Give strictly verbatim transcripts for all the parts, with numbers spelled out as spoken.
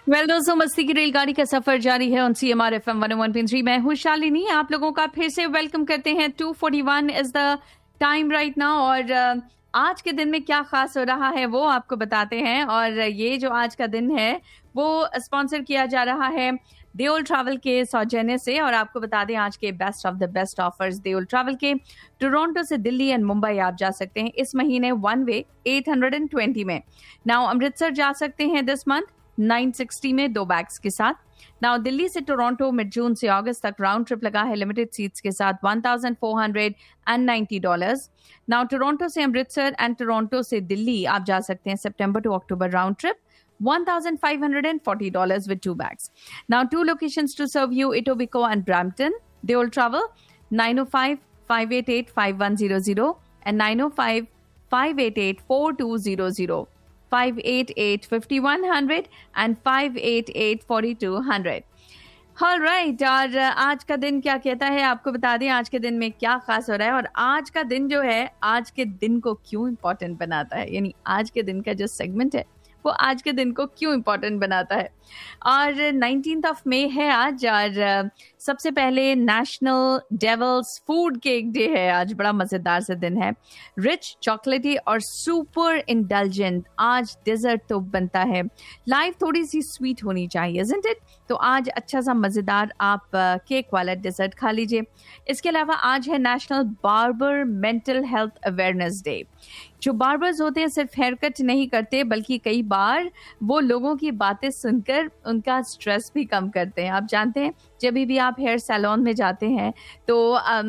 Well well, दोस्तों, मस्ती की रेलगाड़ी का सफर जारी है on C M R F M one O one point three. मैं हूँ शालिनी, आप लोगों का फिर से वेलकम करते हैं। To forty one is the time right now और uh, आज के दिन में क्या खास हो रहा है वो आपको बताते हैं। और ये जो आज का दिन है वो स्पॉन्सर किया जा रहा है देओल ट्रैवल के सौजन्य से। और आपको बता दें आज के best of the best offers Deol travel के टोरंटो से दिल्ली एंड मुंबई आप जा सकते हैं इस महीने one way at hundred twenty में। नाउ अमृतसर जा सकते हैं दिस मंथ नाइन सिक्सटी में दो बैग्स के साथ। नाउ दिल्ली से टोरंटो मिड जून से अगस्त तक राउंड ट्रिप लगा है लिमिटेड सीट्स के साथ one thousand four hundred ninety dollars. Now Toronto से अमृतसर एंड टोरंटो से दिल्ली आप जा सकते हैं सितंबर to October round trip one thousand five hundred forty dollars with two bags. Now two locations to serve you, Etobicoke and Brampton. They all travel nine oh five, five eight eight, five one zero zero and nine oh five, five eight eight, four two zero zero, five eight eight, five one zero zero and five eight eight, four two zero zero. All right, और आज का दिन क्या कहता है आपको बता दें आज के दिन में क्या खास हो रहा है। और आज का दिन जो है आज के दिन को क्यों इम्पोर्टेंट बनाता है, यानी आज के दिन का जो सेगमेंट है वो आज के दिन को क्यों इम्पोर्टेंट बनाता है। और नाइनटीन्थ ऑफ मई है आज और सबसे पहले national devils food cake day है आज। बड़ा मजेदार सा दिन है, रिच चॉकलेटी और सुपर इंडल्जेंट। आज डेजर्ट तो बनता है, लाइफ थोड़ी सी स्वीट होनी चाहिए इज़न्ट इट। तो आज अच्छा सा मजेदार आप केक वाला डेजर्ट खा लीजिए। इसके अलावा आज है national barber mental health awareness day. जो बार्बर्स होते हैं सिर्फ हेयर कट नहीं करते बल्कि कई बार वो लोगों की बातें सुनकर उनका स्ट्रेस भी कम करते हैं। आप जानते हैं जब भी आप हेयर सैलून में जाते हैं तो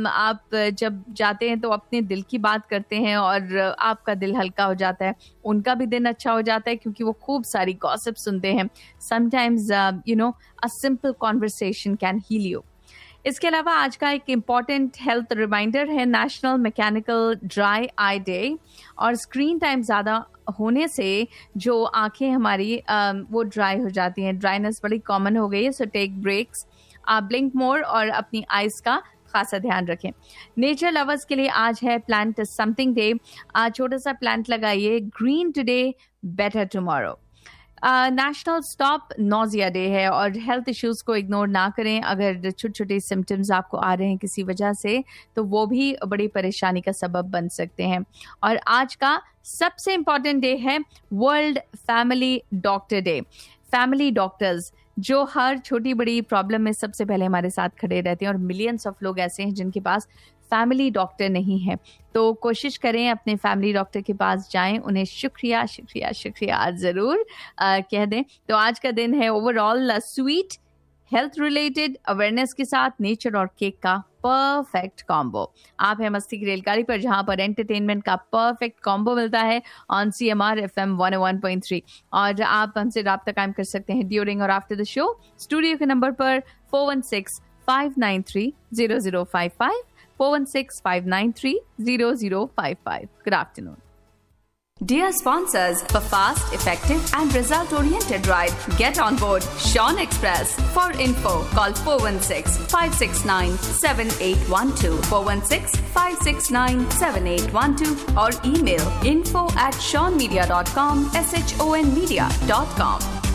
आप जब जाते हैं तो अपने दिल की बात करते हैं और आपका दिल हल्का हो जाता है, उनका भी दिन अच्छा हो जाता है क्योंकि वो खूब सारी गॉसिप सुनते हैं। Sometimes you know a simple conversation can heal you. इसके अलावा आज का एक इम्पॉर्टेंट हेल्थ रिमाइंडर है national mechanical dry eye day. और स्क्रीन टाइम ज़्यादा होने से जो आंखें हमारी आ, वो ड्राई हो जाती हैं, ड्राइनेस बड़ी कॉमन हो गई है। सो टेक ब्रेक्स, आप ब्लिंक मोर और अपनी आइज़ का खासा ध्यान रखें। नेचर लवर्स के लिए आज है प्लांट समथिंग डे। आज छोटा सा प्लांट लगाइए, green today better tomorrow. National stop nausea day है और हेल्थ इश्यूज को इग्नोर ना करें। अगर छोटे छोटे सिम्टम्स आपको आ रहे हैं किसी वजह से तो वो भी बड़ी परेशानी का सबब बन सकते हैं। और आज का सबसे इम्पॉर्टेंट डे है world family doctor day. Family doctors जो हर छोटी बड़ी प्रॉब्लम में सबसे पहले हमारे साथ खड़े रहते हैं और मिलियंस ऑफ लोग ऐसे हैं जिनके पास फैमिली डॉक्टर नहीं है। तो कोशिश करें अपने फैमिली डॉक्टर के पास जाएं, उन्हें शुक्रिया शुक्रिया शुक्रिया ज़रूर कह दें। तो आज का दिन है overall sweet health related awareness के साथ नेचर और केक का परफेक्ट कॉम्बो। आप है मस्ती की रेलगाड़ी पर जहां पर एंटरटेनमेंट का परफेक्ट कॉम्बो मिलता है on C M R F M one O one point three. और आप हमसे राब्ता कायम कर सकते हैं ड्यूरिंग और आफ्टर द शो स्टूडियो के नंबर पर four one six, five nine three, zero zero five five, four one six, five nine three, zero zero five five. Good afternoon. Dear sponsors, for fast, effective and result-oriented ride, get on board Sean Express. For info, call four one six, five six nine, seven eight one two, four one six, five six nine, seven eight one two or email info at sean media dot com, S H O N media dot com.